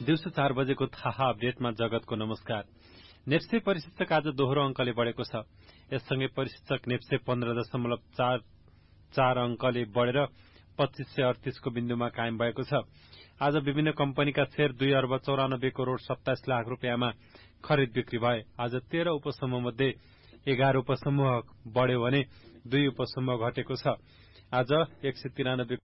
दिउँसो 4 बजेको थाहा अपडेटमा जगतको नमस्कार। नेप्से परिसूचक आज दोहोरो अंकले बढेको छ। यससँगै परिसूचक नेप्से 15.44 अंकले बढेर 2538 को बिन्दुमा कायम भएको छ। आज विभिन्न कम्पनीका शेयर 2 अर्ब 94 करोड़ 27 लाख रुपियाँमा खरिद बिक्री भए। आज 13 उपसमूह मध्ये 11 उपसमूह बढ्यो भने 2 उपसमूह घटेको छ। आज 193